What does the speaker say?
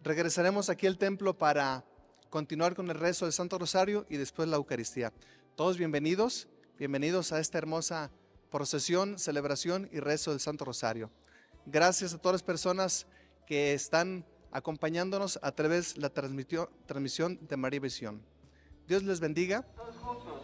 Regresaremos aquí al templo para continuar con el rezo del Santo Rosario y después la Eucaristía. Todos bienvenidos a esta hermosa procesión, celebración y rezo del Santo Rosario. Gracias a todas las personas que están acompañándonos a través de la transmisión de María Visión. Dios les bendiga.